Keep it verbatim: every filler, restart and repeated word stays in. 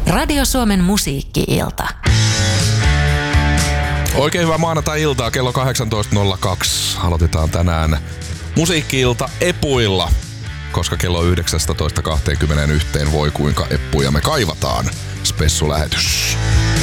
Radio Suomen musiikki-ilta. Oikein hyvää maanantai-iltaa, kello kahdeksantoista nolla kaksi. Aloitetaan tänään musiikki-ilta epuilla, koska kello yhdeksäntoista kaksikymmentäyksi voi kuinka eppuja me kaivataan. Spessulähetys.